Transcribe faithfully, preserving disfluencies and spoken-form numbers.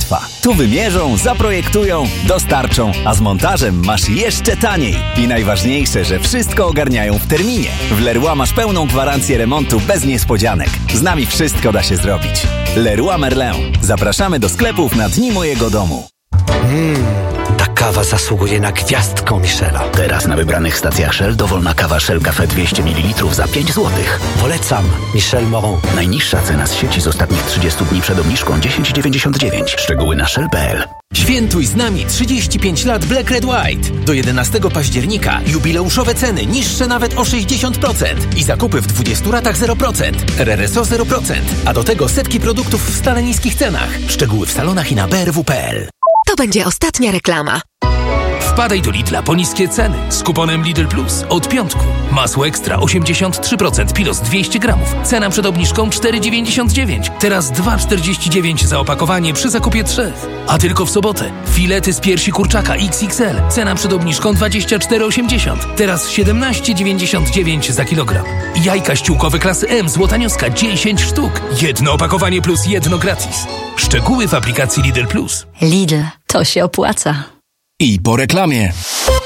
łatwa. Tu wymierzą, zaprojektują, dostarczą, a z montażem masz jeszcze taniej. I najważniejsze, że wszystko ogarniają w terminie. W Leroy masz pełną gwarancję remontu bez niespodzianek. Z nami wszystko da się zrobić. Leroy Merlin. Zapraszamy do sklepów na Dni Mojego Domu. Mmm, ta kawa zasługuje na gwiazdkę Michela. Teraz na wybranych stacjach Shell dowolna kawa Shell Cafe dwieście mililitrów za pięć złotych. Polecam Michel Moron. Najniższa cena z sieci z ostatnich trzydziestu dni przed obniżką dziesięć dziewięćdziesiąt dziewięć. Szczegóły na shell kropka p l. Świętuj z nami trzydzieści pięć lat Black Red White. Do jedenastego października jubileuszowe ceny niższe nawet o sześćdziesiąt procent i zakupy w dwudziestu ratach zero procent. R R S O zero procent. A do tego setki produktów w stale niskich cenach. Szczegóły w salonach i na b r w kropka p l. To będzie ostatnia reklama. Wpadaj do Lidla po niskie ceny z kuponem Lidl Plus od piątku. Masło ekstra osiemdziesiąt trzy procent Pilos dwieście gramów. Cena przed obniżką cztery dziewięćdziesiąt dziewięć. Teraz dwa czterdzieści dziewięć za opakowanie przy zakupie trzech. A tylko w sobotę. Filety z piersi kurczaka X X L. Cena przed obniżką dwadzieścia cztery osiemdziesiąt. Teraz siedemnaście dziewięćdziesiąt dziewięć za kilogram. Jajka ściółkowe klasy M złotanioska dziesięć sztuk. Jedno opakowanie plus jedno gratis. Szczegóły w aplikacji Lidl Plus. Lidl, to się opłaca. I po reklamie.